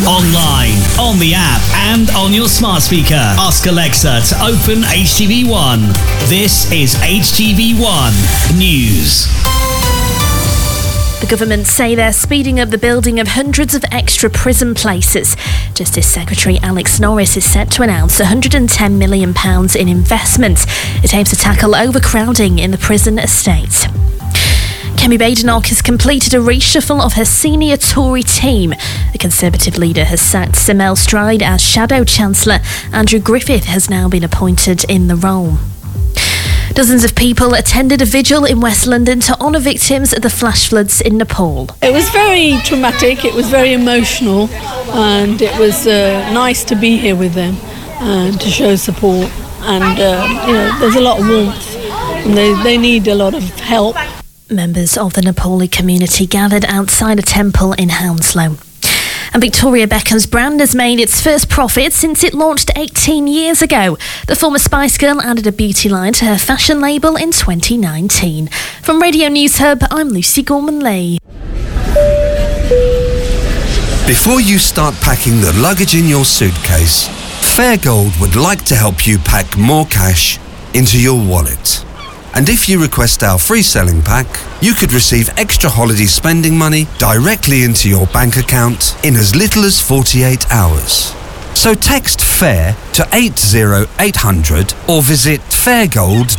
Online, on the app, and on your smart speaker. Ask Alexa to open HTV1. This is HTV1 News. The government say they're speeding up the building of hundreds of extra prison places. Justice Secretary Alex Norris is set to announce £110 million in investment. It aims to tackle overcrowding in the prison estate. Kemi Badenoch has completed a reshuffle of her senior Tory team. The Conservative leader has sacked Simel Stride as Shadow Chancellor. Andrew Griffith has now been appointed in the role. Dozens of people attended a vigil in West London to honour victims of the flash floods in Nepal. It was very traumatic, it was very emotional, and it was nice to be here with them and to show support. And, there's a lot of warmth and they need a lot of help. Members of the Nepali community gathered outside a temple in Hounslow. And Victoria Beckham's brand has made its first profit since it launched 18 years ago. The former Spice Girl added a beauty line to her fashion label in 2019. From Radio News Hub, I'm Lucy Gorman-Lee. Before you start packing the luggage in your suitcase, Fairgold would like to help you pack more cash into your wallet. And if you request our free selling pack, you could receive extra holiday spending money directly into your bank account in as little as 48 hours. So text FAIR to 80800 or visit fairgold.co.uk.